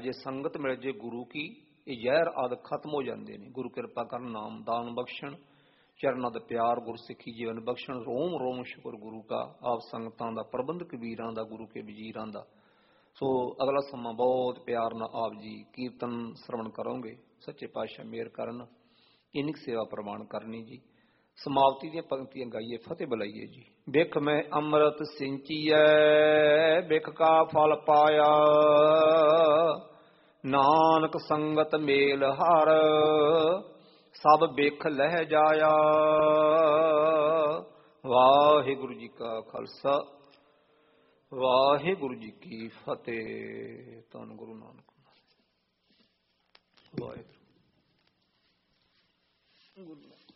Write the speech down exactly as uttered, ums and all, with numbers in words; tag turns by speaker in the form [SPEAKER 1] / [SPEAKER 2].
[SPEAKER 1] ਜੇ ਸੰਗਤ ਮਿਲ ਜੇ ਗੁਰੂ ਕੀ, ਇਹ ਜ਼ਹਿਰ ਆਦਿ ਖਤਮ ਹੋ ਜਾਂਦੇ ਨੇ। ਗੁਰੂ ਕਿਰਪਾ ਕਰਨ, ਨਾਮ ਦਾਨ ਬਖਸ਼ਣ, ਚਰਨਾਂ ਦਾ ਪਿਆਰ, ਗੁਰਸਿੱਖੀ ਜੀਵਨ ਬਖਸ਼ਣ। ਰੋਮ ਰੋਮ ਸ਼ੁਕਰ ਗੁਰੂ ਕਾ, ਆਪ ਸੰਗਤਾਂ ਦਾ, ਪ੍ਰਬੰਧਕ ਵੀਰਾਂ ਦਾ, ਗੁਰੂ ਕੇ ਵਜ਼ੀਰਾਂ ਦਾ। ਸੋ ਅਗਲਾ ਸਮਾਂ ਬਹੁਤ ਪਿਆਰ ਨਾਲ ਆਪ ਜੀ ਕੀਰਤਨ ਸਰਵਣ ਕਰੋਗੇ। ਸੱਚੇ ਪਾਤਸ਼ਾਹ ਮਿਹਰ ਕਰਨ। ਇੰਨੀ ਸੇਵਾ ਪ੍ਰਵਾਨ ਕਰਨੀ ਜੀ। ਸਮਾਪਤੀ ਦੀਆਂ ਪੰਕਤੀਆਂ ਗਾਈਏ, ਫਤਿਹ ਬੁਲਾਈਏ ਜੀ। ਬਿਖ ਮੈਂ ਅੰਮ੍ਰਿਤ ਸਿੰਚੀਐ, ਬਿਖ ਕਾ ਫਲ ਪਾਇਆ, ਨਾਨਕ ਸੰਗਤ ਮੇਲ ਹਰ, ਸਭ ਬਿਖ ਲਹਿ ਜਾਇਆ। ਵਾਹਿਗੁਰੂ ਜੀ ਕਾ ਖਾਲਸਾ, ਵਾਹਿਗੁਰੂ ਜੀ ਕੀ ਫਤਿਹ। ਧੰਨ ਗੁਰੂ ਨਾਨਕ। ਵਾਹਿਗੁਰੂ।